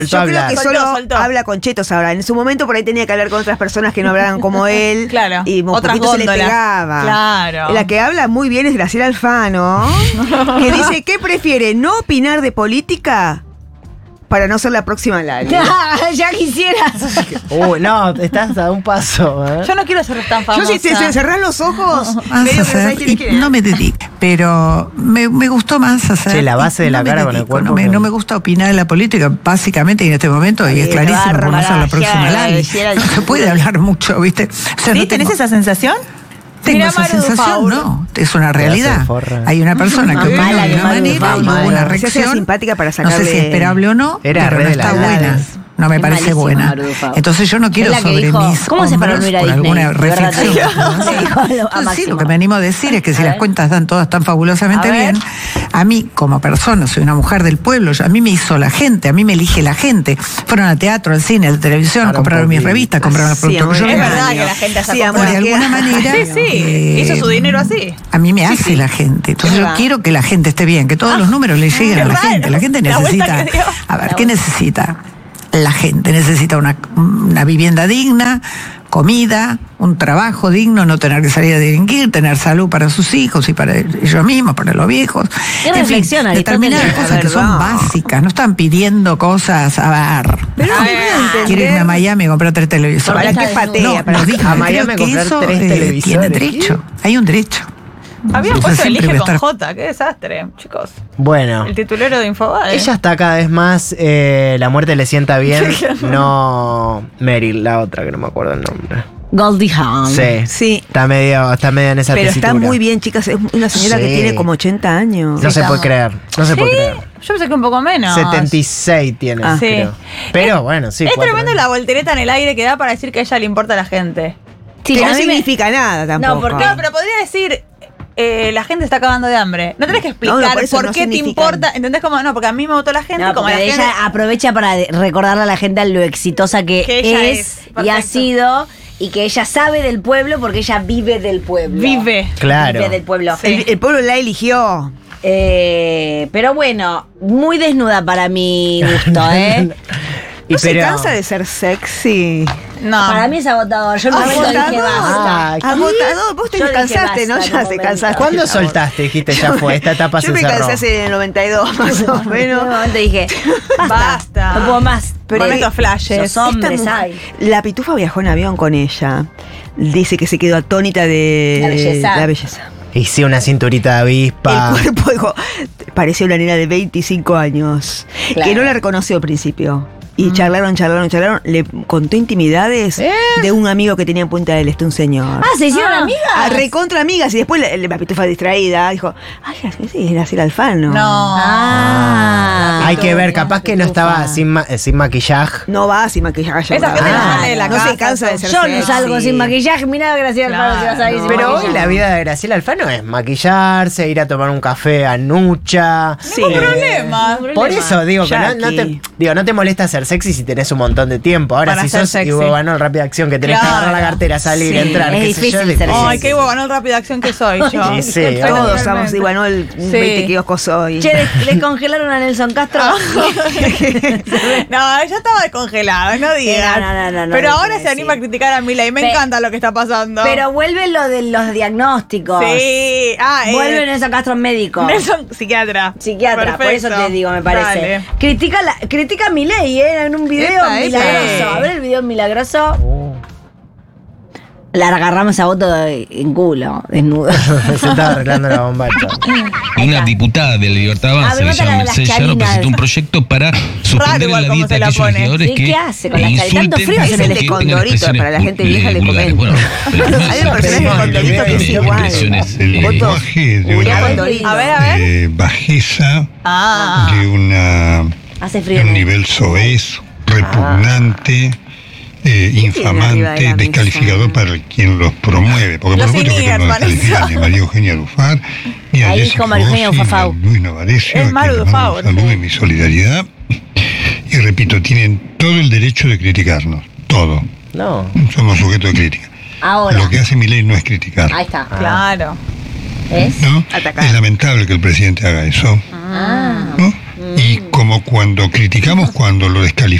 Yo creo que Soltó. habla con chetos ahora. En su momento por ahí tenía que hablar con otras personas que no hablaran como él. Claro. Y un Otras poquito se le góndolas. pegaba. Claro. La que habla muy bien es Graciela Alfano, que dice, ¿qué prefiere? ¿No opinar de política? Para no ser la próxima Lali. Ya quisieras. No, estás a un paso. Yo no quiero ser tan famosa. Yo si te cerrás los ojos, Vas a medio que no sabés hacer, quién es quién. no me dediqué, pero me gustó más hacer. Che, la base de la me cara con el cuerpo que- No me gusta opinar de la política, básicamente, y en este momento, y es clarísimo por no ser la próxima Lali. No se puede hablar mucho, ¿viste? O sea, ¿Sí? no ¿Tenés tengo- esa sensación? Tengo Mira, esa Maru sensación, Dufour. no, es una Te hace realidad. forra. Hay una persona que opina mala de que una Maru manera y Dufour, hubo una Se hace reacción. simpática para No sé sacarle... si es esperable o no, Era pero re no de la está edad. buena. No me Es parece malísima, buena. Maru Dufour. Entonces yo no quiero Es la que sobre dijo, mis ¿cómo se paró hombros, no ir a por Disney? alguna De verdad te reflexión. digo. ¿no? Se dijo a Entonces, sí, Máximo. lo que me animo a decir es que si A las ver. cuentas dan todas tan fabulosamente A ver. bien, a mí como persona, soy una mujer del pueblo, a mí me hizo la gente, a mí me elige la gente. Fueron al teatro, al cine, a la televisión, Ahora un compraron mis poquito. revistas, compraron los Sí, productos que yo amor, Es vendía. verdad que la gente haya Sí, amor, Por de comprado. alguna manera. Sí. Hizo su dinero así. A mí me hace la gente. Entonces Es yo verdad. quiero que la gente esté bien, que todos los números le lleguen qué a la raro. gente. La gente La vuelta necesita. que dio. A ver, ¿qué necesita? La gente necesita una vivienda digna, comida, un trabajo digno, no tener que salir a delinquir, tener salud para sus hijos y para ellos mismos, para los viejos. Qué En fin, reflexión, Aristóteles. determinadas cosas que son Verdad. básicas, no están pidiendo cosas a ver. Pero A no ver, quiero entender. Quiero irme a Miami y comprar 3 televisores. ¿Para qué Está patea? desnudo. No, Para- no dije, A Miami creo que comprar eso 3 tiene televisores. derecho. Hay un derecho. Habían Entonces puesto siempre elige voy a con estar- J. Qué desastre, chicos. Bueno. El titulero de Infobae. Ella está cada vez más, la muerte le sienta bien, no Meryl, la otra que no me acuerdo el nombre. Goldie Hawn. Sí, Sí. está medio en esa Pero está tesitura. muy bien, chicas. Es una señora que Sí. tiene como 80 años. No se puede creer, no se puede Sí, creer. yo pensé que un poco menos. 76 tiene, Ah. creo. Pero bueno, sí. Es 4 tremendo años. la voltereta en el aire que da para decir que a ella le importa a la gente. Sí, que a no mí me- significa nada tampoco. No, porque- No, pero podría decir, la gente está acabando de hambre. No tenés que explicar No, por eso por no qué te significa. importa. ¿Entendés cómo? No, porque a mí me votó la gente. No, como porque la ella gente, aprovecha para recordarle a la gente lo exitosa que ella es es. y ha Perfecto. sido y que ella sabe del pueblo porque ella vive del pueblo. vive. Claro. Vive del pueblo. Sí. El pueblo la eligió. Pero bueno, muy desnuda para mi gusto, ¿eh? Y ¿No se pero- cansa de ser sexy? No. Para mí es agotador. Yo en un momento dije basta. Ah, ¿qué? Agotador. Vos te Yo dije cansaste, ¿no? basta en Ya un te momento. cansaste. ¿Cuándo soltaste? Dijiste, ya fue, esta etapa Yo se me cerró. cansé hace en el 92, más o En un menos. momento dije Basta. No puedo más. Pero Momentos flashes. Los hombres Esta hay. mujer- La Pitufa viajó en avión con ella. Dice que se quedó atónita de La belleza. la belleza. Y sí, una cinturita de avispa. El cuerpo, dijo, parecía una nena de 25 años. Claro. Que no la reconoció al principio. Y charlaron. Le contó intimidades de un amigo que tenía en Punta del Este, un señor. Ah, ¿se hicieron amigas? Recontra amigas. Y después la Pitufa distraída dijo, ay, sí, era Graciela Alfano. No. Ah. Hay que ver, capaz que no estaba sin maquillaje. No va sin maquillaje. Esa gente no sale de la no casa, se cansa de ser Yo no sexy. salgo sin maquillaje. Mirá, Graciela Claro. Alfano, si vas a ir sin Pero hoy maquillaje. la vida de Graciela Alfano es maquillarse, ir a tomar un café a Nucha. Sí. Ningún problema. Por eso digo que Jackie. no te molesta ser sexy si tenés un montón de tiempo. Ahora Para si ser sos sexy. Hugo Rápida Acción que tenés que Claro. agarrar la cartera, salir, Sí, entrar, es qué sé yo. difícil ser Ay, sexy. qué guapanol rápida acción que soy yo. Y sí, Todos obvio. somos Iguanol, Sí. 20 kioscos hoy. Che, descongelaron a Nelson Castro. No, ella estaba descongelada, no digas. No, Pero no ahora dije, se anima sí. a criticar a Mila y me Pe- encanta lo que está pasando. Pero vuelve lo de los diagnósticos. Sí. Vuelve Nelson Castro médico. Nelson, psiquiatra. Psiquiatra, por eso Perfecto. te digo, me parece. Dale. Critica a Milei, en un video Epa, milagroso. epa. A ver el video milagroso. La agarramos a voto en culo, desnudo. Se estaba arreglando la bombacha. Una diputada de la Libertad Avanza, me que se mata la llama de las Mercedes Llano, charinas. presentó un proyecto para suspender igual la cómo dieta se a la aquellos pone. legisladores ¿Sí? que ¿Qué hace con las charinas? Tanto insulten frío y hace que el de tengan Condorito, expresiones para la gente vieja le vulgares. comento. Bueno, Hay un personaje Pedimos Condorito que es igual. expresiones, El Votos. lenguaje de Julián una Condorito. A ver. bajeza, Ah. de Hace de frío. un nivel soez, repugnante, arriba de infamante, la descalificador mesa? para quien los promueve. Porque Los por supuesto que Inier, no Vanessa. descalifican ni a María Eugenia Lufar, ni a Ahí Jessica dijo María Eugenia Rossi, ni a Fafau. Luis Novarecio, Es a Maru quien le mando Fafau, un saludo sí. y mi solidaridad. Y repito, tienen todo el derecho de criticarnos, todo. No. Somos sujetos de crítica. Ahora. Lo que hace Milei no es criticar. Ahí está. Claro. ¿Ves? ¿No? Atacar. Es lamentable que el presidente haga eso. Ah. ¿No? Y como como cuando criticamos cuando lo descalificamos.